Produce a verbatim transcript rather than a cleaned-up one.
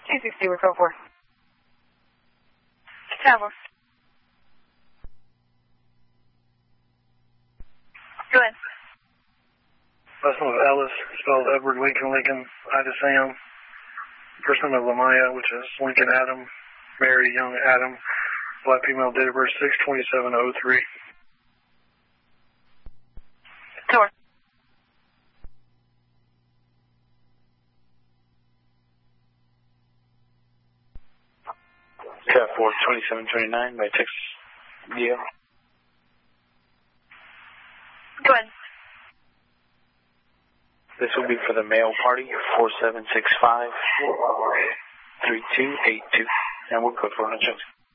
two sixty, we're code four. Travel. Go ahead. Last name of Ellis, spelled Edward Lincoln Lincoln, Ida Sam. First name of Lamaya, which is Lincoln Adam, Mary Young Adam. Black female, date of birth six twenty-seven oh three. Tour. Cat four twenty-seven twenty-nine by Texas. Yeah. Go ahead. This will be for the male party, four seven six five, three two eight two. And we're code for one hundred.